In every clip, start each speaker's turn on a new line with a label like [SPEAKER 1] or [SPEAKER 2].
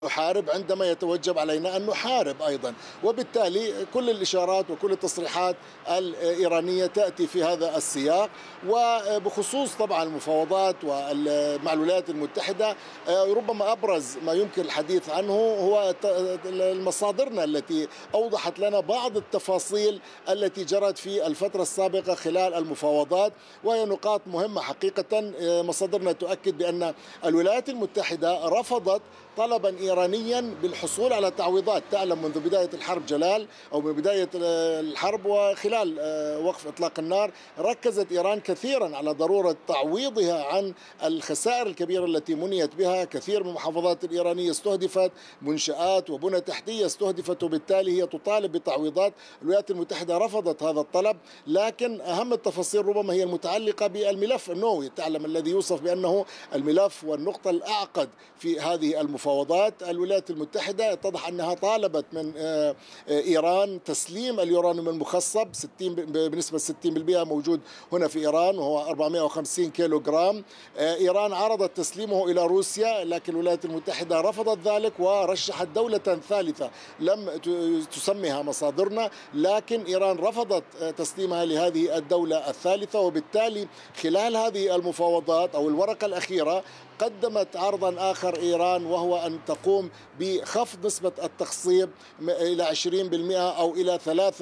[SPEAKER 1] نحارب عندما يتوجب علينا أن نحارب أيضا. وبالتالي كل الإشارات وكل التصريحات الإيرانية تأتي في هذا السياق. وبخصوص طبعا المفاوضات ومع الولايات المتحدة، ربما أبرز ما يمكن الحديث عنه هو مصادرنا التي أوضحت لنا بعض التفاصيل التي جرت في الفترة السابقة خلال المفاوضات، وهي نقاط مهمة حقيقة. مصادرنا تؤكد بأن الولايات المتحدة رفضت طلبا إيرانيا بالحصول على تعويضات. تعلم منذ بداية الحرب جلال، أو من بداية الحرب وخلال وقف إطلاق النار، ركزت إيران كثيرا على ضرورة تعويضها عن الخسائر الكبيرة التي منيت بها. كثير من المحافظات الإيرانية استهدفت، منشآت وبنى تحتية استهدفت، وبالتالي هي تطالب بتعويضات. الولايات المتحدة رفضت هذا الطلب، لكن أهم التفاصيل ربما هي المتعلقة بالملف النووي. تعلم الذي يوصف بأنه الملف والنقطة الأعقد في هذه المفاوضات. الولايات المتحدة اتضح أنها طالبت من إيران تسليم اليورانيوم المخصب بنسبة 60% موجود هنا في إيران، وهو 450 كيلو جرام. إيران عرضت تسليمه إلى روسيا، لكن الولايات المتحدة رفضت ذلك ورشحت دولة ثالثة لم تسميها مصادرنا، لكن إيران رفضت تسليمها لهذه الدولة الثالثة. وبالتالي خلال هذه المفاوضات أو الورقة الأخيرة قدمت عرضا آخر إيران، وهو أن تقوم بخفض نسبة التخصيب إلى 20% أو إلى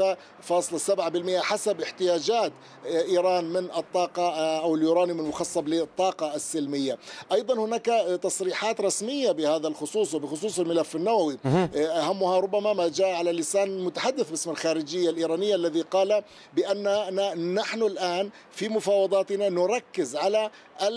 [SPEAKER 1] 3.7% حسب احتياجات إيران من الطاقة أو اليورانيوم المخصب للطاقة السلمية. أيضا هناك تصريحات رسمية بهذا الخصوص وبخصوص الملف النووي، أهمها ربما ما جاء على لسان المتحدث باسم الخارجية الإيرانية، الذي قال بأننا نحن الآن في مفاوضاتنا نركز على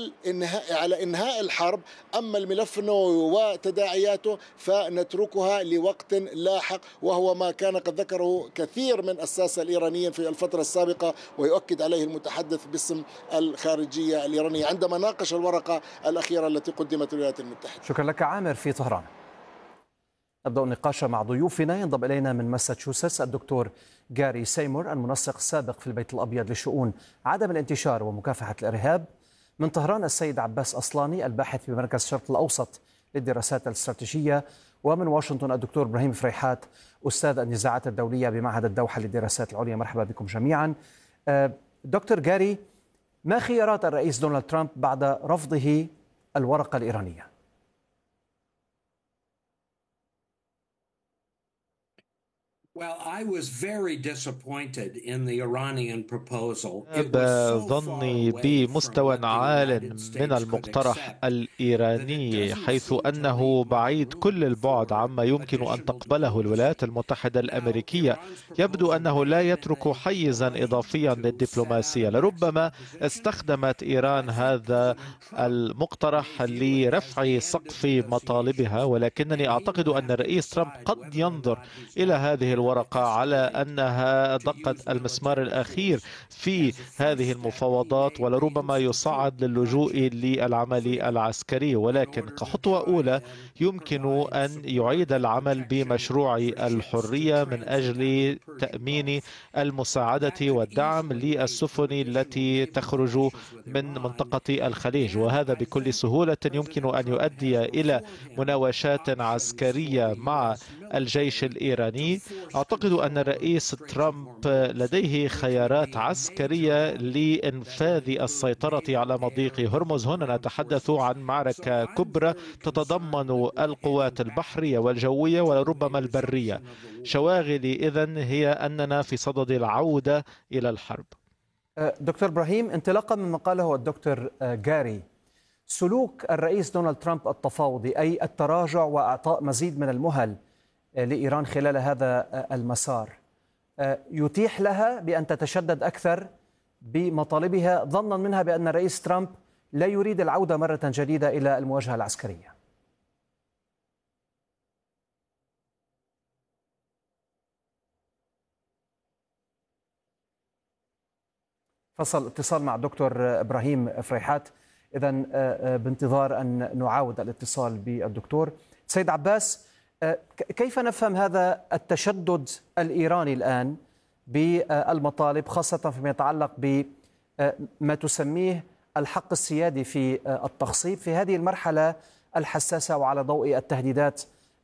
[SPEAKER 1] إنهاء الحرب، أما الملف النووي وتداعياته فنتركها لوقت لاحق، وهو ما كان قد ذكره كثير من الساسة الإيرانيين في الفترة السابقة، ويؤكد عليه المتحدث باسم الخارجية الإيرانية عندما ناقش الورقة الأخيرة التي قدمت الولايات المتحدة.
[SPEAKER 2] شكرا لك عامر في طهران. نبدأ النقاش مع ضيوفنا. ينضم إلينا من ماساتشوستس الدكتور جاري سيمور، المنسق السابق في البيت الأبيض لشؤون عدم الانتشار ومكافحة الإرهاب. من طهران السيد عباس أصلاني، الباحث بمركز الشرق الأوسط للدراسات الاستراتيجية. ومن واشنطن الدكتور إبراهيم فريحات، أستاذ النزاعات الدولية بمعهد الدوحة للدراسات العليا. مرحبا بكم جميعا. دكتور جاري، ما خيارات الرئيس دونالد ترامب بعد رفضه الورقة الإيرانية؟
[SPEAKER 3] ظني بمستوى عال من المقترح الإيراني، حيث أنه بعيد كل البعد عما يمكن أن تقبله الولايات المتحدة الأمريكية. يبدو أنه لا يترك حيزا إضافيا للدبلوماسية. لربما استخدمت إيران هذا المقترح لرفع سقف مطالبها، ولكنني أعتقد أن الرئيس ترامب قد ينظر إلى هذه الورقة على أنها دقة المسمار الأخير في هذه المفاوضات، ولربما يصعد للجوء للعمل العسكري. ولكن كخطوة أولى يمكن أن يعيد العمل بمشروع الحرية من أجل تأمين المساعدة والدعم للسفن التي تخرج من منطقة الخليج، وهذا بكل سهولة يمكن أن يؤدي إلى مناوشات عسكرية مع الجيش الإيراني. أعتقد أن الرئيس ترامب لديه خيارات عسكرية لإنفاذ السيطرة على مضيق هرمز. هنا نتحدث عن معركة كبرى تتضمن القوات البحرية والجوية ولربما البرية. شواغلي إذن هي أننا في صدد العودة إلى الحرب.
[SPEAKER 2] دكتور إبراهيم، انطلاقا مما قاله الدكتور جاري، سلوك الرئيس دونالد ترامب التفاوضي، أي التراجع وإعطاء مزيد من المهل لإيران خلال هذا المسار، يتيح لها بأن تتشدد أكثر بمطالبها، ظنا منها بأن الرئيس ترامب لا يريد العودة مرة جديدة إلى المواجهة العسكرية. فصل اتصال مع الدكتور إبراهيم فريحات، إذن بانتظار أن نعاود الاتصال بالدكتور. سيد عباس، كيف نفهم هذا التشدد الإيراني الآن بالمطالب، خاصة فيما يتعلق بما تسميه الحق السيادي في التخصيب في هذه المرحلة الحساسة وعلى ضوء التهديدات